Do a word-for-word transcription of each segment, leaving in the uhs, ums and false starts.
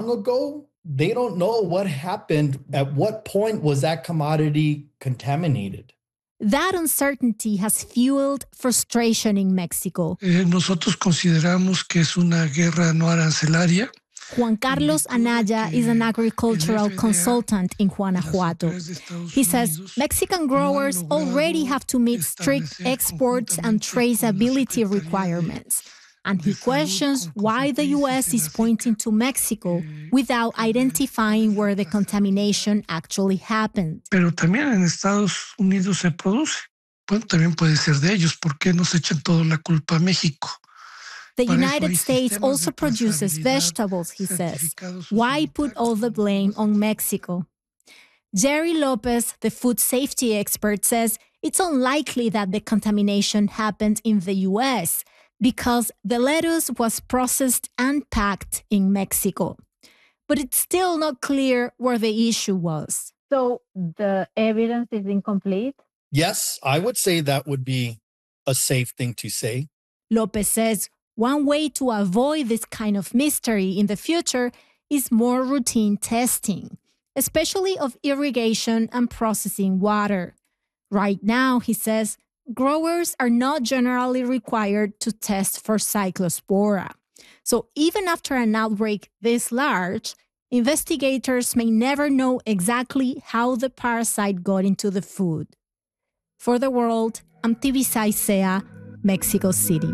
long ago, they don't know what happened. At what point was that commodity contaminated? That uncertainty has fueled frustration in Mexico. Eh, nosotros consideramos que es una guerra no arancelaria. Juan Carlos Anaya is an agricultural consultant in Guanajuato. He says Mexican growers already have to meet strict exports and traceability requirements. And he questions why the U S is pointing to Mexico without identifying where the contamination actually happened. Pero también en Estados Unidos se produce. Bueno, también puede ser de ellos. ¿Por qué nos echan toda la culpa a México? The United States also produces vegetables, he says. Why put all the blame on Mexico? Jerry Lopez, the food safety expert, says it's unlikely that the contamination happened in the U S because the lettuce was processed and packed in Mexico. But it's still not clear where the issue was. So the evidence is incomplete? Yes, I would say that would be a safe thing to say. Lopez says one way to avoid this kind of mystery in the future is more routine testing, especially of irrigation and processing water. Right now, he says, growers are not generally required to test for Cyclospora. So even after an outbreak this large, investigators may never know exactly how the parasite got into the food. For the World, I'm Tibisay Cea, Mexico City.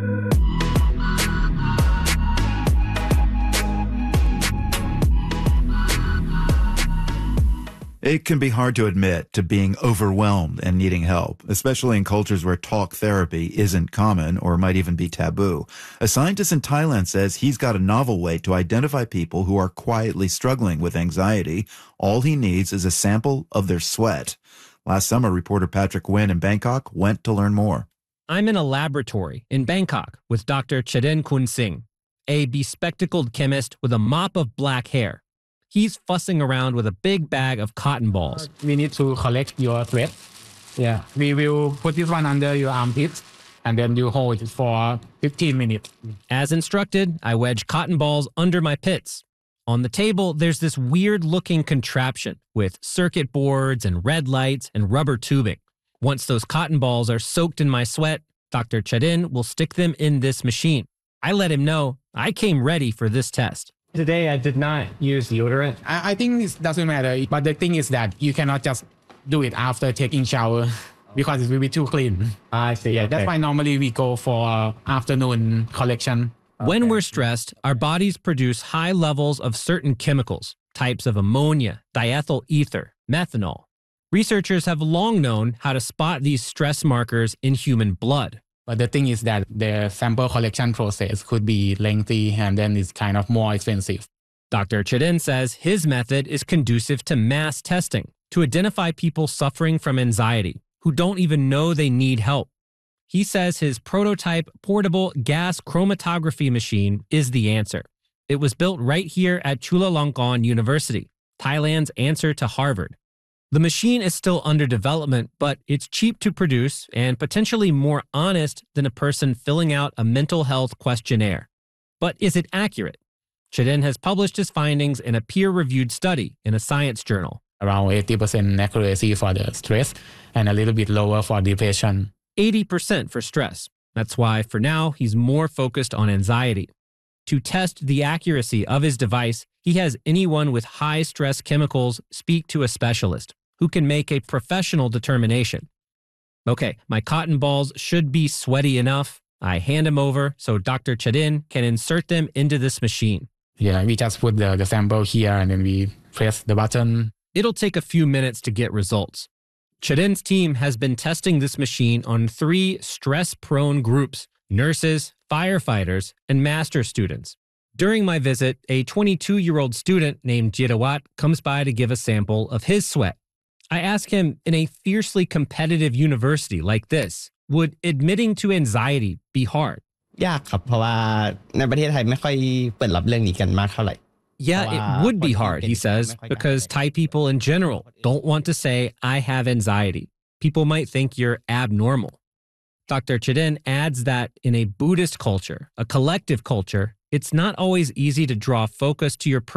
It can be hard to admit to being overwhelmed and needing help, especially in cultures where talk therapy isn't common or might even be taboo. A scientist in Thailand says he's got a novel way to identify people who are quietly struggling with anxiety. All he needs is a sample of their sweat. Last summer, reporter Patrick Nguyen in Bangkok went to learn more. I'm in a laboratory in Bangkok with Doctor Chaden Kun Singh, a bespectacled chemist with a mop of black hair. He's fussing around with a big bag of cotton balls. We need to collect your sweat. Yeah, we will put this one under your armpits, and then you hold it for fifteen minutes. As instructed, I wedge cotton balls under my pits. On the table, there's this weird-looking contraption with circuit boards and red lights and rubber tubing. Once those cotton balls are soaked in my sweat, Doctor Chaden will stick them in this machine. I let him know I came ready for this test. Today, I did not use deodorant. I, I think it doesn't matter, but the thing is that you cannot just do it after taking shower because it will be too clean. I see. Yeah, okay. That's why normally we go for afternoon collection. When we're stressed, our bodies produce high levels of certain chemicals, types of ammonia, diethyl ether, methanol. Researchers have long known how to spot these stress markers in human blood. But the thing is that the sample collection process could be lengthy and then it's kind of more expensive. Doctor Chaden says his method is conducive to mass testing to identify people suffering from anxiety who don't even know they need help. He says his prototype portable gas chromatography machine is the answer. It was built right here at Chulalongkorn University, Thailand's answer to Harvard. The machine is still under development, but it's cheap to produce and potentially more honest than a person filling out a mental health questionnaire. But is it accurate? Chaden has published his findings in a peer-reviewed study in a science journal. Around eighty percent accuracy for the stress and a little bit lower for depression. eighty percent for stress. That's why, for now, he's more focused on anxiety. To test the accuracy of his device, he has anyone with high stress chemicals speak to a specialist who can make a professional determination. Okay, my cotton balls should be sweaty enough. I hand them over so Doctor Chaden can insert them into this machine. Yeah, we just put the, the sample here and then we press the button. It'll take a few minutes to get results. Chaden's team has been testing this machine on three stress-prone groups: nurses, firefighters, and master students. During my visit, a twenty-two-year-old student named Jirawat comes by to give a sample of his sweat. I ask him, in a fiercely competitive university like this, would admitting to anxiety be hard? ยากครับเพราะว่าในประเทศไทยไม่ค่อยเปิดรับเรื่องนี้กันมากเท่าไหร่ Yeah, it would be hard, he says, because Thai people in general don't want to say, I have anxiety. People might think you're abnormal. Doctor Chaden adds that in a Buddhist culture, a collective culture, it's not always easy to draw focus to your